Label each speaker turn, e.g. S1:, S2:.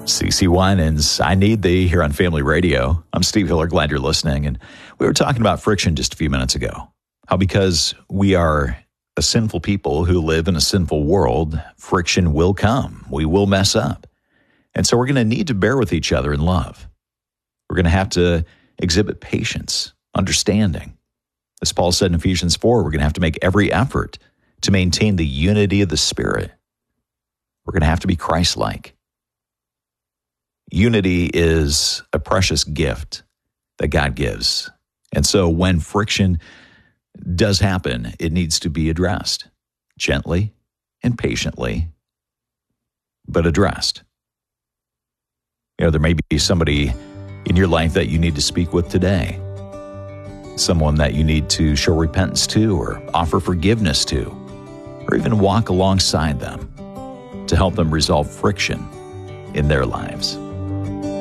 S1: CeCe Winans, I Need Thee here on Family Radio. I'm Steve Hiller, glad you're listening. And we were talking about friction just a few minutes ago. How because we are a sinful people who live in a sinful world, friction will come. We will mess up. And so we're going to need to bear with each other in love. We're going to have to exhibit patience, understanding. As Paul said in Ephesians 4, we're going to have to make every effort to maintain the unity of the Spirit. We're going to have to be Christ-like. Unity is a precious gift that God gives. And so when friction does happen, it needs to be addressed gently and patiently, but addressed. You know, there may be somebody in your life that you need to speak with today, someone that you need to show repentance to or offer forgiveness to, or even walk alongside them to help them resolve friction in their lives.